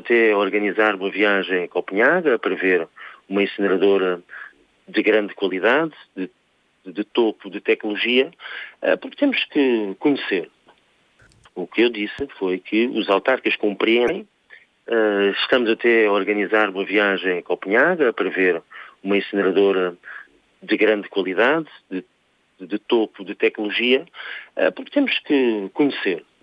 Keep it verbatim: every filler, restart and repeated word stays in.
até a organizar uma viagem a Copenhaga para ver uma incineradora de grande qualidade, de, de topo de tecnologia, porque temos que conhecer. O que eu disse foi que os autarcas compreendem. Estamos até a organizar uma viagem a Copenhaga para ver uma incineradora de grande qualidade, de, de topo de tecnologia, porque temos que conhecer.